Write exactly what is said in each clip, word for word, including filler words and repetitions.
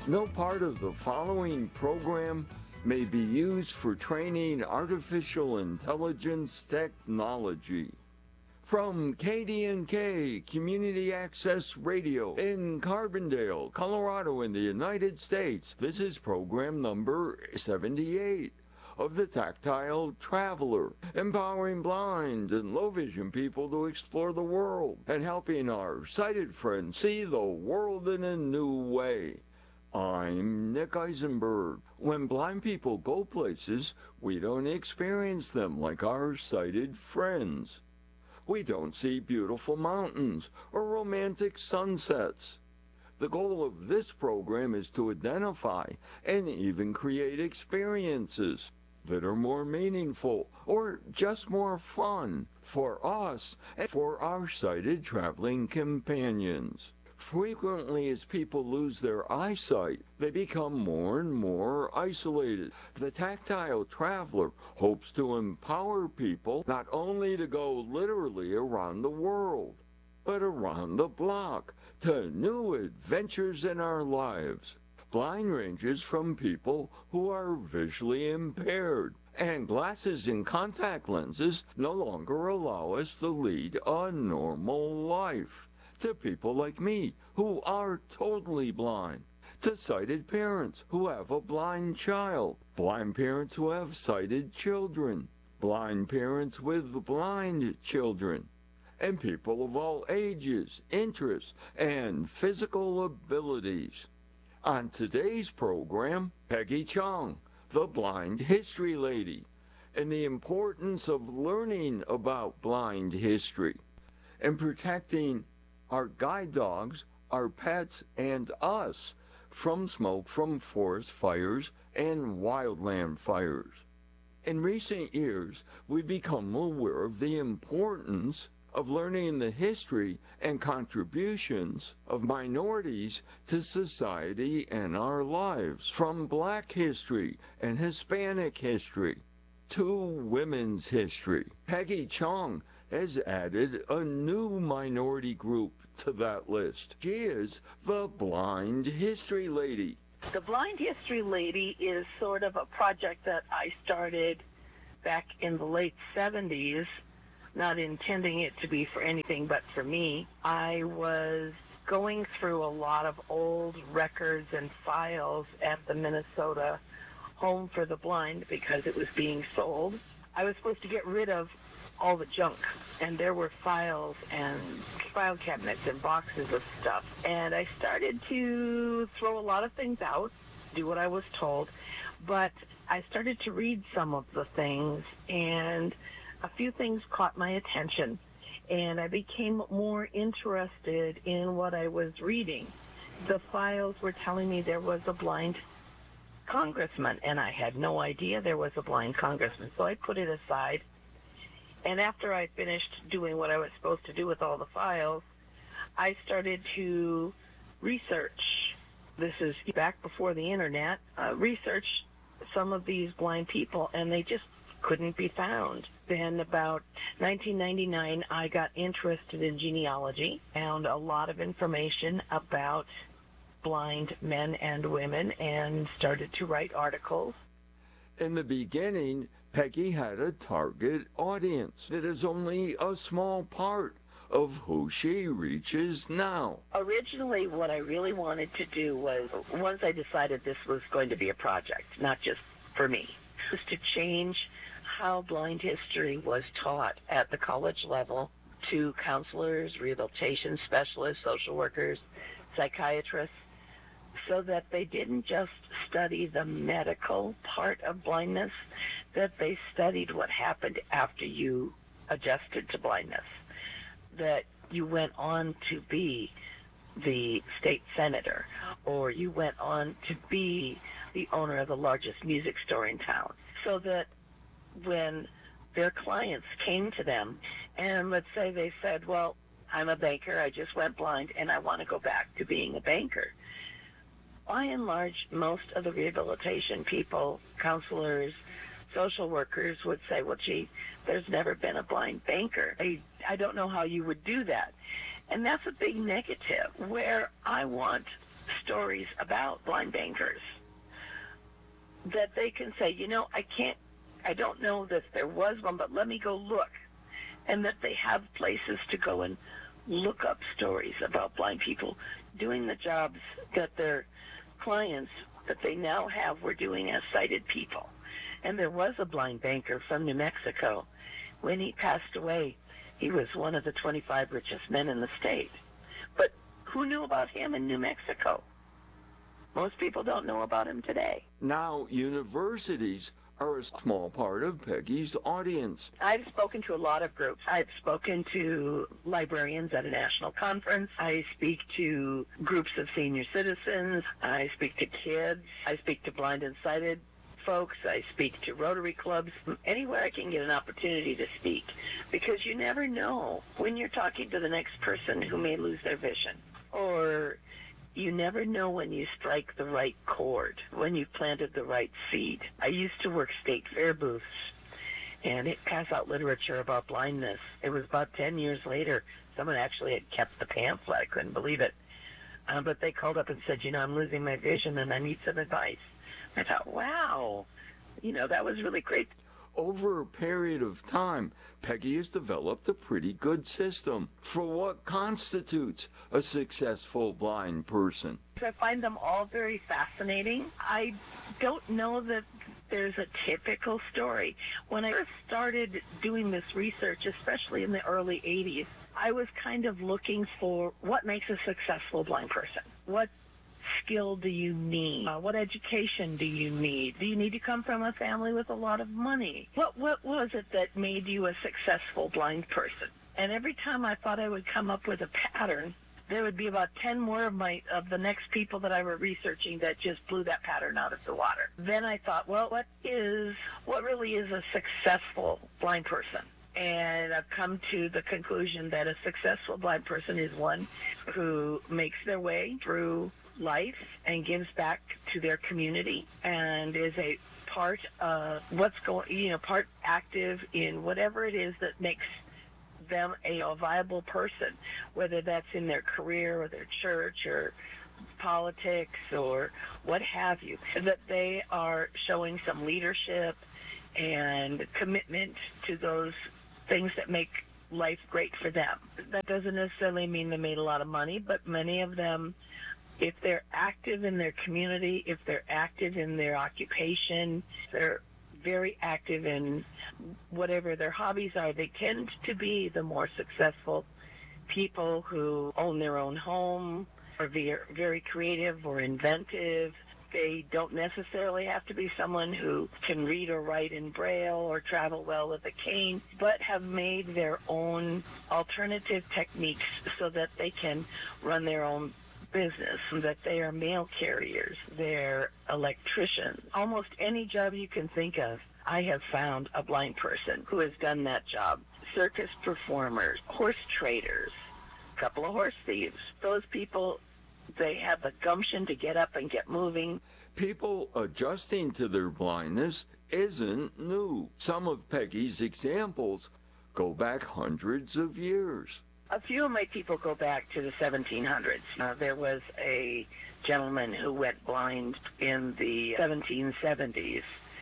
No part of the following program may be used for training artificial intelligence technology. From K D N K Community Access Radio in Carbondale, Colorado in the United States, this is program number seventy-eight of the Tactile Traveler, empowering blind and low vision people to explore the world and helping our sighted friends see the world in a new way. I'm Nick Eisenberg. When blind people go places, we don't experience them like our sighted friends. We don't see beautiful mountains or romantic sunsets. The goal of this program is to identify and even create experiences that are more meaningful or just more fun for us and for our sighted traveling companions. Frequently, as people lose their eyesight, they become more and more isolated. The Tactile Traveler hopes to empower people not only to go literally around the world, but around the block to new adventures in our lives. Blind ranges from people who are visually impaired, and glasses and contact lenses no longer allow us to lead a normal life, to people like me who are totally blind, to sighted parents who have a blind child, blind parents who have sighted children, blind parents with blind children, and people of all ages, interests, and physical abilities. On today's program, Peggy Chung, the Blind History Lady, and the importance of learning about blind history and protecting our guide dogs, our pets, and us from smoke from forest fires and wildland fires. In recent years, we've become aware of the importance of learning the history and contributions of minorities to society and our lives, from Black history and Hispanic history to women's history. Peggy Chung has added a new minority group to that list. She is the Blind History Lady. The Blind History Lady is sort of a project that I started back in the late seventies, not intending it to be for anything but for me. I was going through a lot of old records and files at the Minnesota Home for the Blind because it was being sold. I was supposed to get rid of all the junk, and there were files and file cabinets and boxes of stuff. And I started to throw a lot of things out, do what I was told, but I started to read some of the things, and a few things caught my attention, and I became more interested in what I was reading. The files were telling me there was a blind congressman, and I had no idea there was a blind congressman, so I put it aside. And after I finished doing what I was supposed to do with all the files, I started to research. This is back before the internet. Uh, research some of these blind people, and they just couldn't be found. Then about nineteen ninety-nine, I got interested in genealogy, found a lot of information about blind men and women, and started to write articles. In the beginning, Peggy had a target audience that is only a small part of who she reaches now. Originally, what I really wanted to do was, once I decided this was going to be a project, not just for me, was to change how blind history was taught at the college level to counselors, rehabilitation specialists, social workers, psychiatrists, so that they didn't just study the medical part of blindness, that they studied what happened after you adjusted to blindness, that you went on to be the state senator, or you went on to be the owner of the largest music store in town, so that when their clients came to them, and let's say they said, well, I'm a banker, I just went blind, and I want to go back to being a banker. By and large, most of the rehabilitation people, counselors, social workers would say, well, gee, there's never been a blind banker. I, I don't know how you would do that. And that's a big negative, where I want stories about blind bankers that they can say, you know, I can't, I don't know that there was one, but let me go look. And that they have places to go and look up stories about blind people doing the jobs that their clients that they now have were doing as sighted people. And there was a blind banker from New Mexico. When he passed away, he was one of the twenty-five richest men in the state. But who knew about him in New Mexico? Most people don't know about him today. Now, universities are a small part of Peggy's audience. I've spoken to a lot of groups. I've spoken to librarians at a national conference. I speak to groups of senior citizens. I speak to kids. I speak to blind and sighted folks. I speak to Rotary clubs. Anywhere I can get an opportunity to speak. Because you never know when you're talking to the next person who may lose their vision. Or you never know when you strike the right chord, when you've planted the right seed. I used to work state fair booths and it pass out literature about blindness. It was about ten years later. Someone actually had kept the pamphlet. I couldn't believe it. Uh, but they called up and said, you know, I'm losing my vision and I need some advice. I thought, wow, you know, that was really great. Over a period of time, Peggy has developed a pretty good system for what constitutes a successful blind person. I find them all very fascinating. I don't know that there's a typical story. When I first started doing this research, especially in the early eighties, I was kind of looking for what makes a successful blind person. What skill do you need? Uh, what education do you need? Do you need to come from a family with a lot of money? What what was it that made you a successful blind person? And every time I thought I would come up with a pattern, there would be about ten more of my of the next people that I were researching that just blew that pattern out of the water. Then I thought, well, what is what really is a successful blind person? And I've come to the conclusion that a successful blind person is one who makes their way through life and gives back to their community and is a part of what's going, you know, part active in whatever it is that makes them a, a viable person, whether that's in their career or their church or politics or what have you, that they are showing some leadership and commitment to those things that make life great for them. That doesn't necessarily mean they made a lot of money, but many of them, if they're active in their community, if they're active in their occupation, they're very active in whatever their hobbies are, they tend to be the more successful people who own their own home, are very, very creative or inventive. They don't necessarily have to be someone who can read or write in Braille or travel well with a cane, but have made their own alternative techniques so that they can run their own business, that they are mail carriers, they're electricians. Almost any job you can think of, I have found a blind person who has done that job. Circus performers, horse traders, a couple of horse thieves. Those people, they have the gumption to get up and get moving. People adjusting to their blindness isn't new. Some of Peggy's examples go back hundreds of years. A few of my people go back to the seventeen hundreds. Uh, there was a gentleman who went blind in the seventeen seventies,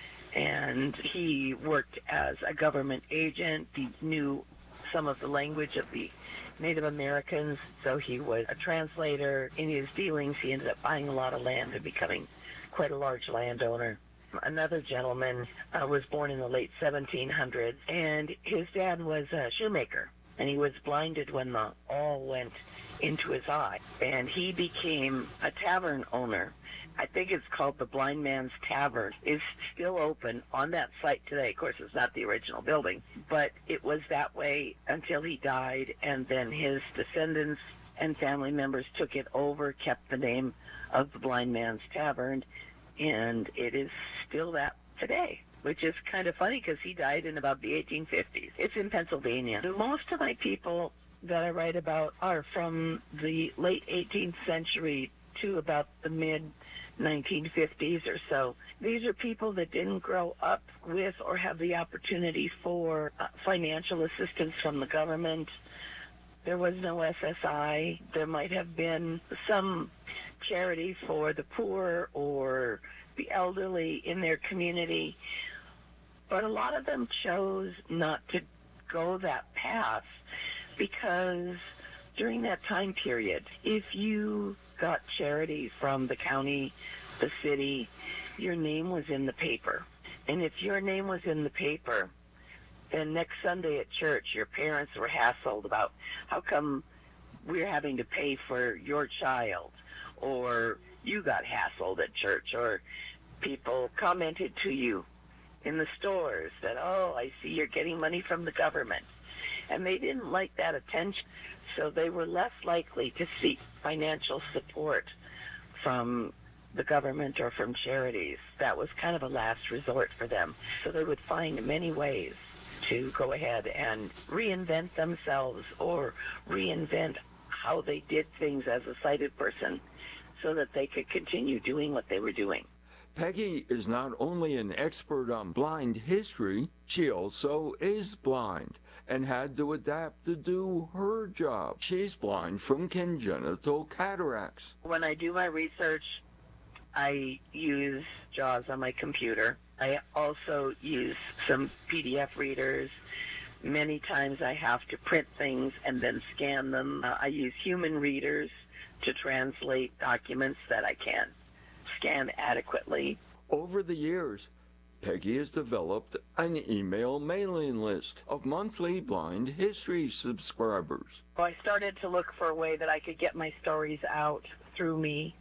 and he worked as a government agent. He knew some of the language of the Native Americans, so he was a translator. In his dealings, he ended up buying a lot of land and becoming quite a large landowner. Another gentleman uh, was born in the late seventeen hundreds, and his dad was a shoemaker. And he was blinded when the awl went into his eye. And he became a tavern owner. I think it's called the Blind Man's Tavern. It's still open on that site today. Of course, it's not the original building, but it was that way until he died. And then his descendants and family members took it over, kept the name of the Blind Man's Tavern, and it is still that today, which is kind of funny because he died in about the eighteen fifties. It's in Pennsylvania. Most of my people that I write about are from the late eighteenth century to about the mid nineteen fifties or so. These are people that didn't grow up with or have the opportunity for uh, financial assistance from the government. There was no S S I. There might have been some charity for the poor or the elderly in their community. But a lot of them chose not to go that path because during that time period, if you got charity from the county, the city, your name was in the paper. And if your name was in the paper, then next Sunday at church, your parents were hassled about how come we're having to pay for your child, or you got hassled at church, or people commented to you in the stores that, oh, I see you're getting money from the government. And they didn't like that attention, so they were less likely to seek financial support from the government or from charities. That was kind of a last resort for them. So they would find many ways to go ahead and reinvent themselves or reinvent how they did things as a sighted person so that they could continue doing what they were doing. Peggy is not only an expert on blind history, she also is blind and had to adapt to do her job. She's blind from congenital cataracts. When I do my research, I use JAWS on my computer. I also use some P D F readers. Many times I have to print things and then scan them. Uh, I use human readers to translate documents that I can scan adequately. Over the years, Peggy has developed an email mailing list of monthly blind history subscribers. So I started to look for a way that I could get my stories out through me.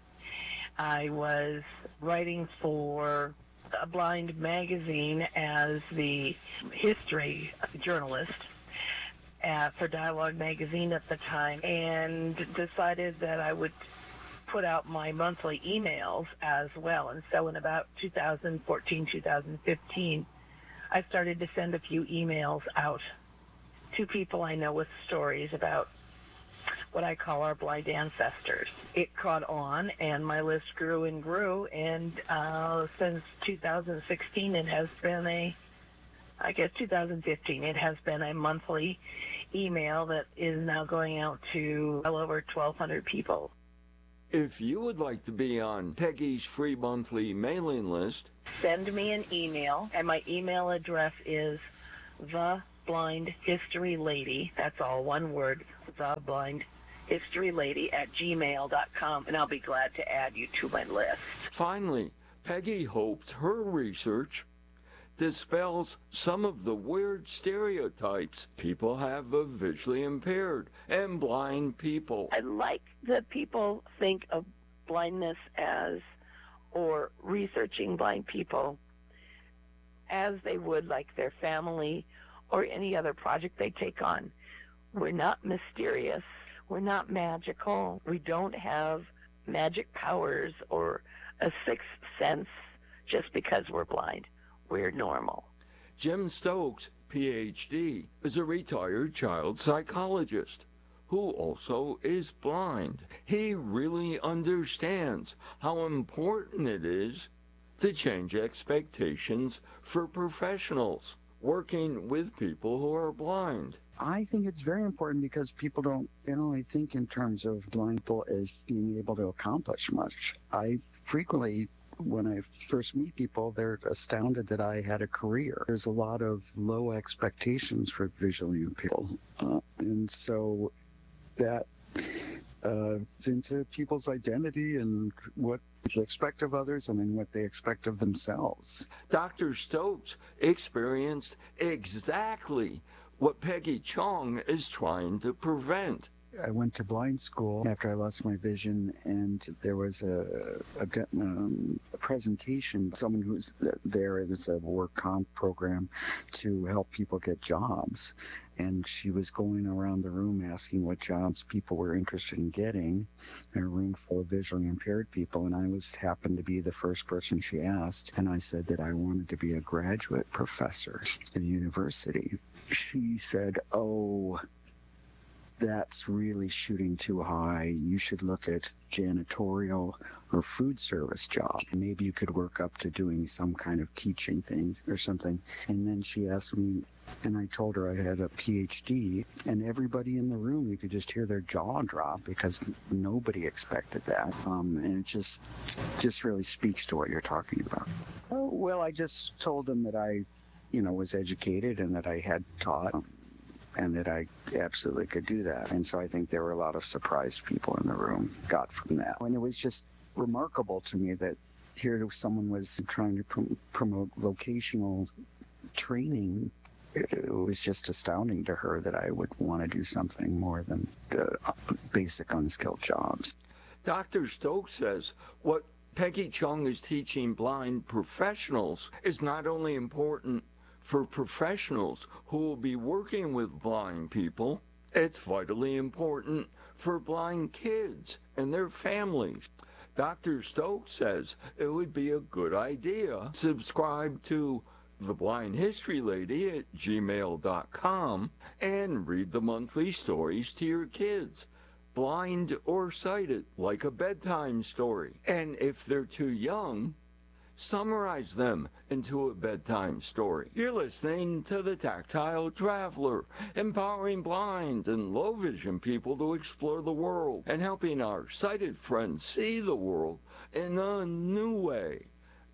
I was writing for a blind magazine as the history journalist uh, for Dialogue Magazine at the time, and decided that I would put out my monthly emails as well. And so in about two thousand fourteen, two thousand fifteen, I started to send a few emails out to people I know with stories about what I call our blind ancestors. It caught on, and my list grew and grew, and uh, since two thousand sixteen, it has been a, I guess two thousand fifteen, it has been a monthly email that is now going out to well over twelve hundred people. If you would like to be on Peggy's free monthly mailing list, send me an email, and my email address is theblindhistorylady, that's all one word, theblindhistorylady at gmail dot com, and I'll be glad to add you to my list. Finally, Peggy hopes her research dispels some of the weird stereotypes people have of visually impaired and blind people. I like that people think of blindness as, or researching blind people, as they would like their family or any other project they take on. We're not mysterious. We're not magical. We don't have magic powers or a sixth sense just because we're blind. We're normal. Jim Stokes, P H D, is a retired child psychologist who also is blind. He really understands how important it is to change expectations for professionals working with people who are blind. I think it's very important because people don't generally think in terms of blind people as being able to accomplish much. I frequently, when I first meet people, they're astounded that I had a career. There's a lot of low expectations for visually impaired people. Uh, and so that uh, is into people's identity and what they expect of others and then what they expect of themselves. Doctor Stokes experienced exactly what Peggy Chong is trying to prevent. I went to blind school after I lost my vision, and there was a, a, um, a presentation, someone who's there, it was a work comp program to help people get jobs. And she was going around the room asking what jobs people were interested in getting in a room full of visually impaired people. And I was happened to be the first person she asked. And I said that I wanted to be a graduate professor at a university. She said, oh, that's really shooting too high. You should look at janitorial or food service job. Maybe you could work up to doing some kind of teaching thing or something. And then she asked me, and I told her I had a P H D, and everybody in the room, you could just hear their jaw drop because nobody expected that. Um, and it just, just really speaks to what you're talking about. Oh, well, I just told them that I, you know, was educated and that I had taught. Um, and that I absolutely could do that. And so I think there were a lot of surprised people in the room got from that. And it was just remarkable to me that here someone was trying to prom- promote vocational training. It was just astounding to her that I would want to do something more than the basic unskilled jobs. Doctor Stokes says what Peggy Chung is teaching blind professionals is not only important for professionals who will be working with blind people, it's vitally important for blind kids and their families. Doctor Stokes says it would be a good idea to subscribe to The Blind History Lady at gmail dot com and read the monthly stories to your kids, blind or sighted, like a bedtime story. And if they're too young, summarize them into a bedtime story. You're listening to The Tactile Traveler, empowering blind and low vision people to explore the world and helping our sighted friends see the world in a new way.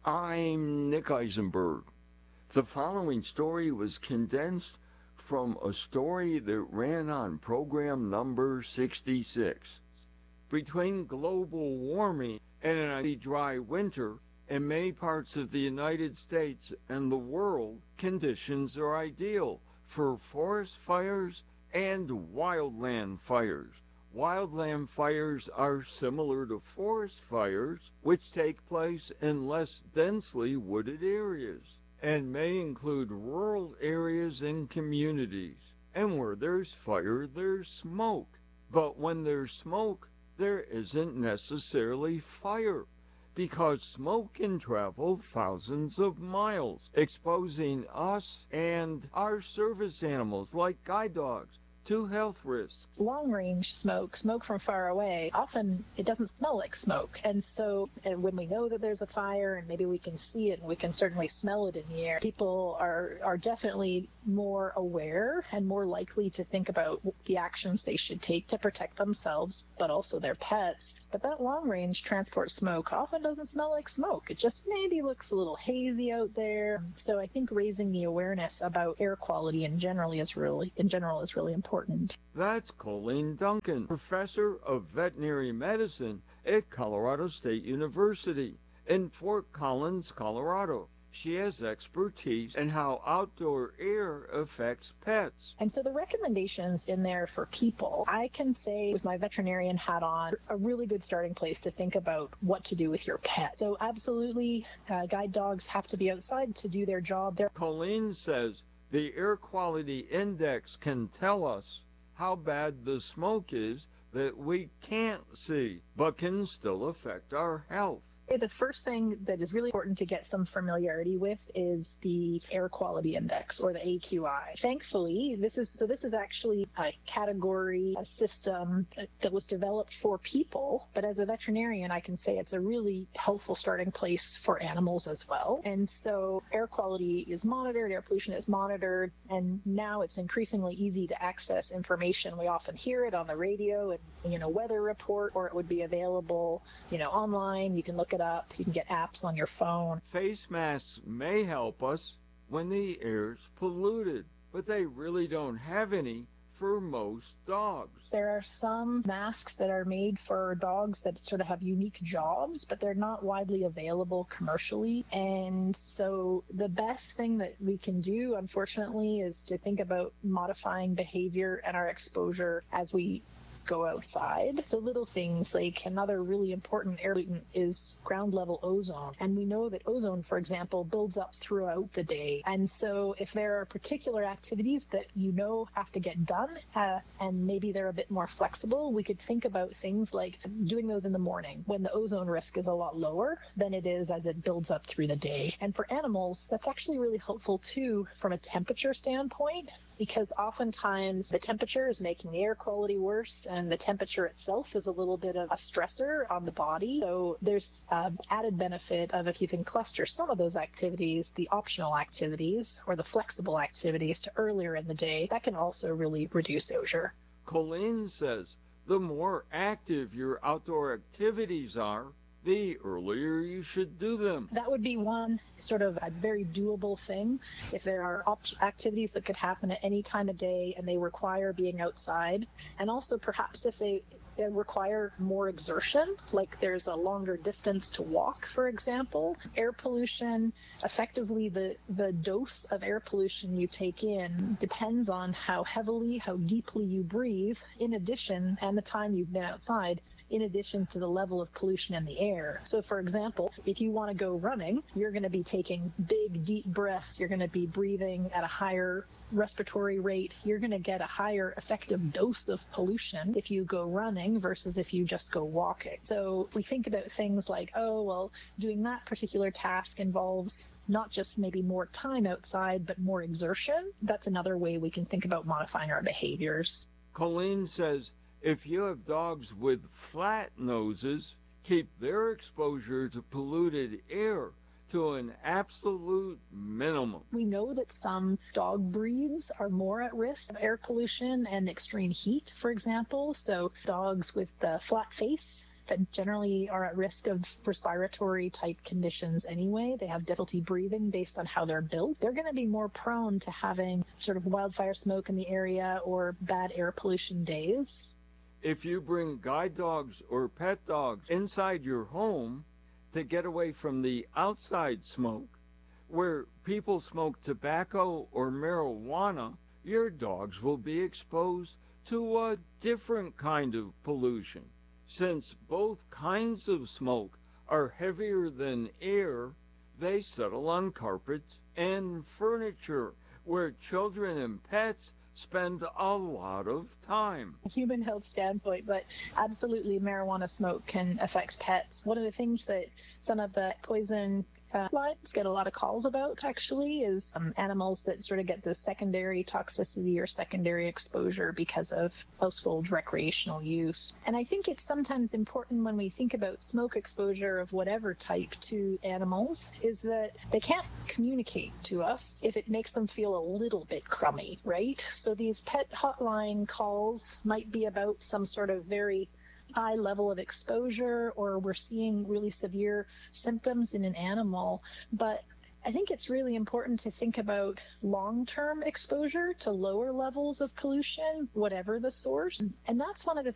I'm Nick Eisenberg. The following story was condensed from a story that ran on program number sixty-six. Between global warming and a dry winter, in many parts of the United States and the world, conditions are ideal for forest fires and wildland fires. Wildland fires are similar to forest fires, which take place in less densely wooded areas and may include rural areas and communities. And where there's fire, there's smoke. But when there's smoke, there isn't necessarily fire, because smoke can travel thousands of miles, exposing us and our service animals like guide dogs to health risks. Long-range smoke, smoke from far away, often it doesn't smell like smoke. And so and when we know that there's a fire and maybe we can see it and we can certainly smell it in the air, people are, are definitely more aware and more likely to think about the actions they should take to protect themselves, but also their pets. But that long-range transport smoke often doesn't smell like smoke. It just maybe looks a little hazy out there. So I think raising the awareness about air quality in general is really, in general is really important. That's Colleen Duncan, professor of veterinary medicine at Colorado State University in Fort Collins, Colorado. She has expertise in how outdoor air affects pets. And so the recommendations in there for people, I can say with my veterinarian hat on, a really good starting place to think about what to do with your pet. So absolutely, uh, guide dogs have to be outside to do their job. They're- Colleen says the air quality index can tell us how bad the smoke is that we can't see, but can still affect our health. The first thing that is really important to get some familiarity with is the air quality index, or the A Q I. Thankfully, this is so this is actually a category, a system that was developed for people, but as a veterinarian, I can say it's a really helpful starting place for animals as well. And so air quality is monitored, air pollution is monitored, and now it's increasingly easy to access information. We often hear it on the radio and, you know, weather report, or it would be available, you know, online. You can look at up. You can get apps on your phone. Face masks may help us when the air's polluted, but they really don't have any for most dogs. There are some masks that are made for dogs that sort of have unique jobs, but they're not widely available commercially. And so the best thing that we can do, unfortunately, is to think about modifying behavior and our exposure as we go outside. So little things like another really important air pollutant is ground level ozone. And we know that ozone, for example, builds up throughout the day. And so if there are particular activities that you know have to get done, uh, and maybe they're a bit more flexible, we could think about things like doing those in the morning when the ozone risk is a lot lower than it is as it builds up through the day. And for animals, that's actually really helpful too from a temperature standpoint. because oftentimes the temperature is making the air quality worse, and the temperature itself is a little bit of a stressor on the body. So there's uh, added benefit of if you can cluster some of those activities, the optional activities or the flexible activities, to earlier in the day, that can also really reduce exposure. Colleen says the more active your outdoor activities are, the earlier you should do them. That would be one sort of a very doable thing. If there are op- activities that could happen at any time of day and they require being outside, and also perhaps if they they require more exertion, like there's a longer distance to walk, for example. Air pollution, effectively the, the dose of air pollution you take in depends on how heavily, how deeply you breathe, in addition, and the time you've been outside, in addition to the level of pollution in the air. So for example, if you want to go running, you're going to be taking big, deep breaths. You're going to be breathing at a higher respiratory rate. You're going to get a higher effective dose of pollution if you go running versus if you just go walking. So if we think about things like, oh, well, doing that particular task involves not just maybe more time outside, but more exertion, that's another way we can think about modifying our behaviors. Colleen says, if you have dogs with flat noses, keep their exposure to polluted air to an absolute minimum. We know that some dog breeds are more at risk of air pollution and extreme heat, for example. So dogs with the flat face that generally are at risk of respiratory type conditions anyway. They have difficulty breathing based on how they're built. They're going to be more prone to having sort of wildfire smoke in the area or bad air pollution days. If you bring guide dogs or pet dogs inside your home to get away from the outside smoke, where people smoke tobacco or marijuana, your dogs will be exposed to a different kind of pollution. Since both kinds of smoke are heavier than air, they settle on carpets and furniture, where children and pets spend a lot of time. Human health standpoint, but absolutely marijuana smoke can affect pets. One of the things that some of the poison uh, lines get a lot of calls about actually is um, animals that sort of get the secondary toxicity or secondary exposure because of household recreational use. And I think it's sometimes important when we think about smoke exposure of whatever type to animals is that they can't communicate to us if it makes them feel a little bit crummy, right? So these pet hotline calls might be about some sort of very high level of exposure, or we're seeing really severe symptoms in an animal. But I think it's really important to think about long-term exposure to lower levels of pollution, whatever the source. And that's one of the